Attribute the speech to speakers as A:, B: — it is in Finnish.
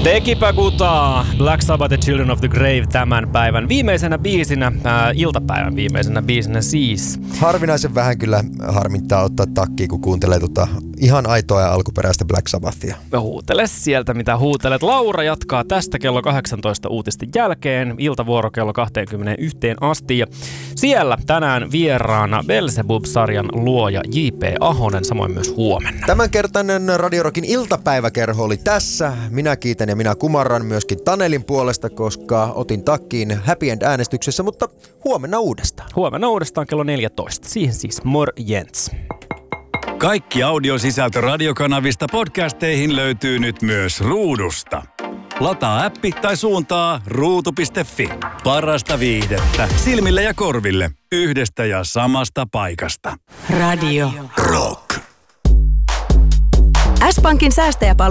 A: Tekipä kutaa, Black Sabbath, The Children of the Grave tämän päivän viimeisenä biisinä, iltapäivän viimeisenä biisinä siis.
B: Harvinaisen vähän kyllä harmittaa ottaa takkiin, kun kuuntelee ihan aitoa ja alkuperäistä Black Sabbathia.
A: Huutele sieltä, mitä huutelet. Laura jatkaa tästä kello 18 uutisten jälkeen, iltavuoro kello 21 asti. Ja siellä tänään vieraana Beelzebub-sarjan luoja J.P. Ahonen, samoin myös huomenna.
B: Tämänkertainen Radio Rockin iltapäiväkerho oli tässä. Minä kiitän ja minä kumarran myöskin Tanelin puolesta, koska otin takkiin Happy End-äänestyksessä, mutta huomenna uudestaan.
A: Huomenna uudestaan kello 14. Siihen siis morjens.
C: Kaikki audiosisältö radiokanavista podcasteihin löytyy nyt myös Ruudusta. Lataa appi tai suuntaa ruutu.fi. Parasta viihdettä silmille ja korville yhdestä ja samasta paikasta.
D: Radio
C: Rock.
D: S-Pankin säästäjäpalvelu